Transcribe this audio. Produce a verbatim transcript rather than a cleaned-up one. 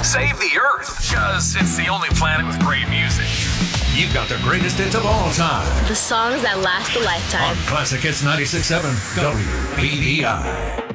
Save the Earth, because it's the only planet with great music. You've got the greatest hits of all time. The songs that last a lifetime. On Classic Hits ninety-six point seven W B V I.